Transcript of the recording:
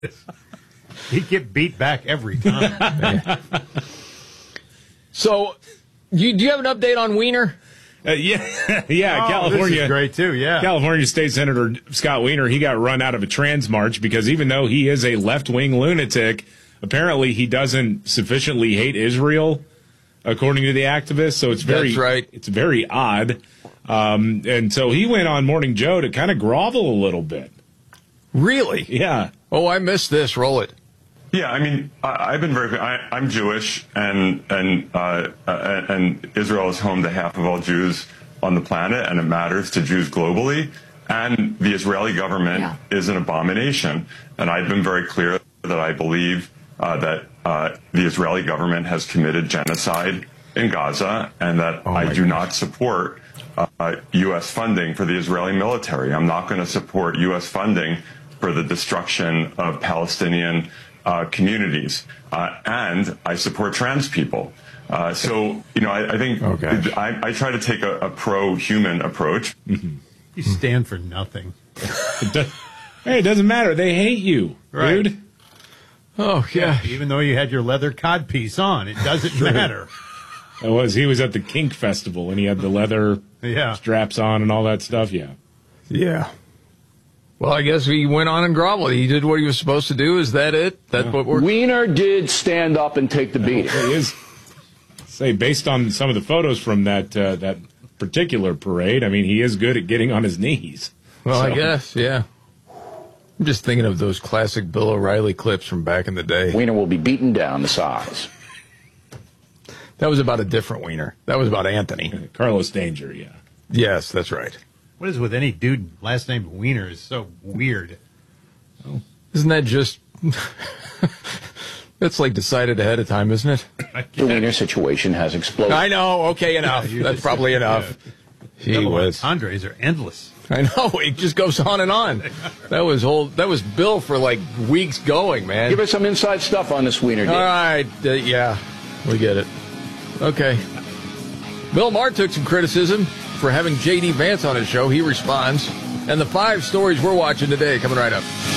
He'd get beat back every time. So, do you have an update on Wiener? Yeah, Oh, California. this is great, too, yeah. California State Senator Scott Wiener, he got run out of a trans march because even though he is a left-wing lunatic, apparently he doesn't sufficiently hate Israel, according to the activists. So it's very, That's right. It's very odd. And so he went on Morning Joe to kind of grovel a little bit. Really? Yeah. Oh, I missed this. Roll it. Yeah, I mean, I've been I'm Jewish, and Israel is home to half of all Jews on the planet, and it matters to Jews globally. And the Israeli government is an abomination. And I've been very clear that I believe that the Israeli government has committed genocide in Gaza, and that I do not support U.S. funding for the Israeli military. I'm not going to support U.S. funding for the destruction of Palestinian communities, and I support trans people. So, I think I try to take a pro-human approach. You stand for nothing. Hey, it doesn't matter. They hate you, Right. dude. Oh, yeah. Even though you had your leather codpiece on, it doesn't matter. He was at the Kink Festival, and he had the leather straps on and all that stuff, yeah. Yeah. Well, I guess he went on and groveled. He did what he was supposed to do. Is that it? That's what we're... Wiener did stand up and take the beating. He is. Say, based on some of the photos from that particular parade, I mean, he is good at getting on his knees. Well, I guess, yeah. I'm just thinking of those classic Bill O'Reilly clips from back in the day. Wiener will be beaten down to size. That was about a different Wiener. That was about Anthony. Carlos Danger, yeah. Yes, that's right. What is with any dude last name Wiener is so weird. Oh. Isn't that just... That's like decided ahead of time, isn't it? The Wiener situation has exploded. I know. Okay, enough. That's probably enough. Andres are endless. I know. It just goes on and on. That was Bill for like weeks going, man. Give us some inside stuff on this Wiener deal. All right. Yeah, we get it. Okay. Bill Maher took some criticism for having J.D. Vance on his show. He responds. And the 5 stories we're watching today coming right up.